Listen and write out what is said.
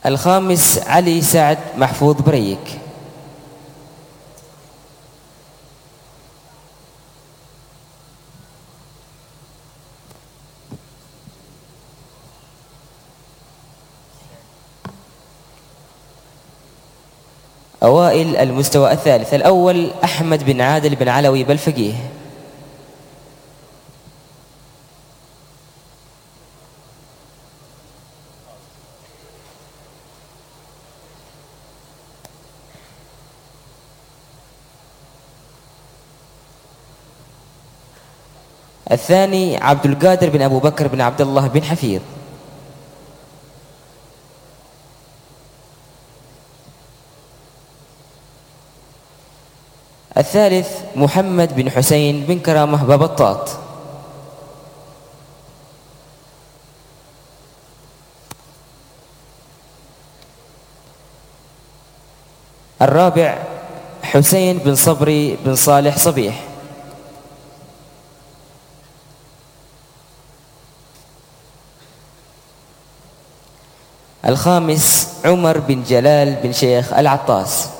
الخامس علي سعد محفوظ بريك. أوائل المستوى الثالث: الأول أحمد بن عادل بن علوي بالفقيه. الثاني عبد القادر بن أبو بكر بن عبد الله بن حفيظ. الثالث محمد بن حسين بن كرامة ببطاط. الرابع حسين بن صبري بن صالح صبيح. الخامس عمر بن جلال بن شيخ العطاس.